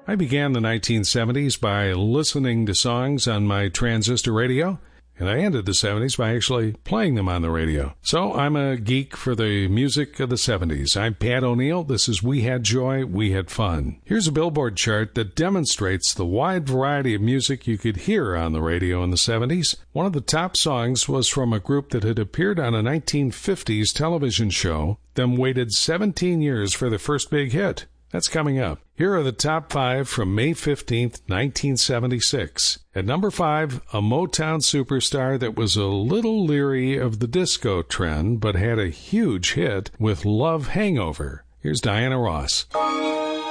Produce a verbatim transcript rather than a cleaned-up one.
I began the nineteen seventies by listening to songs on my transistor radio, and I ended the seventies by actually playing them on the radio. So I'm a geek for the music of the seventies. I'm Pat O'Neill. This is We Had Joy, We Had Fun. Here's a Billboard chart that demonstrates the wide variety of music you could hear on the radio in the seventies. One of the top songs was from a group that had appeared on a nineteen fifties television show, then waited seventeen years for their first big hit. That's coming up. Here are the top five from May fifteenth, nineteen seventy-six. At number five, a Motown superstar that was a little leery of the disco trend, but had a huge hit with Love Hangover. Here's Diana Ross.